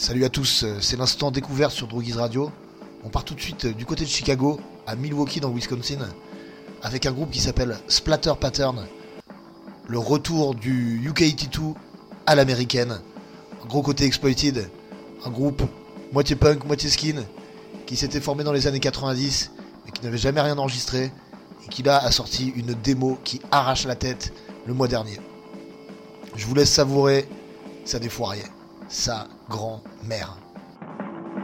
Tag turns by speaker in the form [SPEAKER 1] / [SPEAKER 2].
[SPEAKER 1] Salut à tous, c'est l'instant découverte sur Drogiz Radio. On part tout de suite du côté de Chicago, à Milwaukee dans le Wisconsin, avec un groupe qui s'appelle Splatter Pattern. Le retour du UK82 à l'américaine. Un gros côté exploited, un groupe moitié punk, moitié skin, qui s'était formé dans les années 90, mais qui n'avait jamais rien enregistré, et qui là a sorti une démo qui arrache la tête le mois dernier. Je vous laisse savourer, ça défouraillait. Sa grand-mère.